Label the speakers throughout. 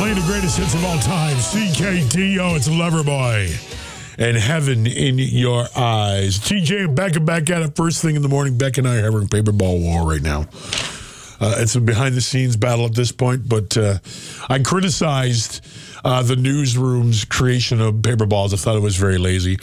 Speaker 1: playing the greatest hits of all time. CKDO, it's Loverboy. And Heaven in Your Eyes. TJ and Becca back at it first thing in the morning. Becca and I are having a paper ball war right now. It's a behind-the-scenes battle at this point, but I criticized the newsroom's creation of paper balls. I thought it was very lazy.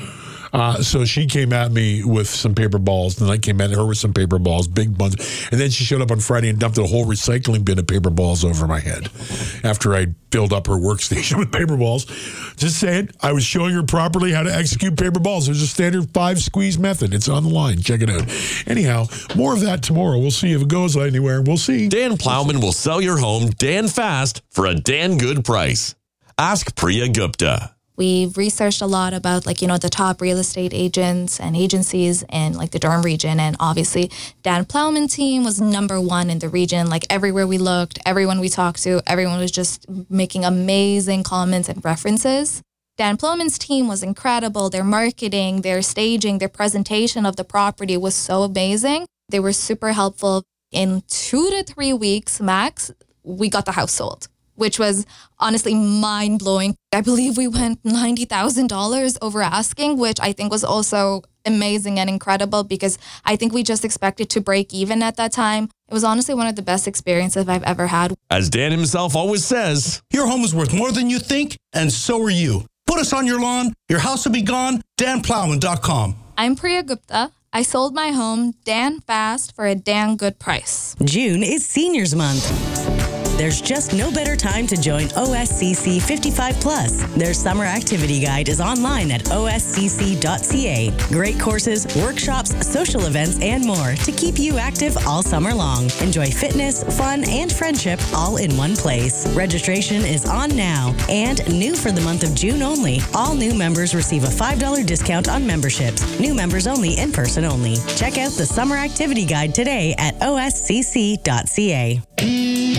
Speaker 1: So she came at me with some paper balls, and I came at her with some paper balls, big buns. And then she showed up on Friday and dumped a whole recycling bin of paper balls over my head after I filled up her workstation with paper balls. Just saying, I was showing her properly how to execute paper balls. There's a standard 5-squeeze method. It's on the line. Check it out. Anyhow, more of that tomorrow. We'll see if it goes anywhere. We'll see.
Speaker 2: Dan Plowman will sell your home Dan fast for a Dan good price. Ask Priya Gupta.
Speaker 3: We've researched a lot about the top real estate agents and agencies in the Durham region. And obviously Dan Plowman team was number one in the region. Everywhere we looked, everyone we talked to, everyone was just making amazing comments and references. Dan Plowman's team was incredible. Their marketing, their staging, their presentation of the property was so amazing. They were super helpful. In 2 to 3 weeks max, we got the house sold, which was honestly mind-blowing. I believe we went $90,000 over asking, which I think was also amazing and incredible because I think we just expected to break even at that time. It was honestly one of the best experiences I've ever had.
Speaker 2: As Dan himself always says,
Speaker 4: your home is worth more than you think, and so are you. Put us on your lawn, your house will be gone, danplowman.com.
Speaker 3: I'm Priya Gupta. I sold my home Dan fast for a Dan good price.
Speaker 5: June is Seniors Month. There's just no better time to join OSCC 55 Plus. Their summer activity guide is online at oscc.ca. Great courses, workshops, social events, and more to keep you active all summer long. Enjoy fitness, fun, and friendship all in one place. Registration is on now. And new for the month of June only, all new members receive a $5 discount on memberships. New members only, in person only. Check out the summer activity guide today at oscc.ca.